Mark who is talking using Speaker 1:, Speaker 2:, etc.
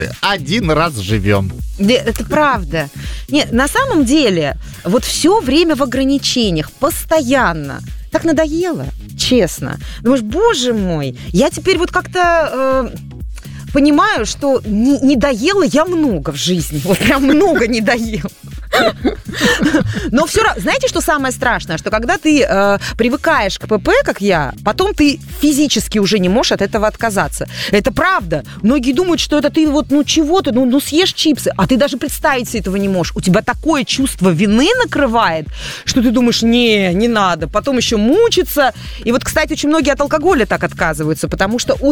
Speaker 1: Один раз живем.
Speaker 2: Это правда. Нет, на самом деле, вот все время в ограничениях, постоянно. Так надоело, честно. Думаешь, боже мой, я теперь вот как-то понимаю, что не доела я много в жизни. Вот прям много не доела. Но все равно, знаете, что самое страшное? Что когда ты привыкаешь к ПП, как я, потом ты физически уже не можешь от этого отказаться. Это правда. Многие думают, что это ты вот, чего ты, съешь чипсы, а ты даже представить себе этого не можешь. У тебя такое чувство вины накрывает, что ты думаешь, не надо. Потом еще мучиться. И вот, кстати, очень многие от алкоголя так отказываются, потому что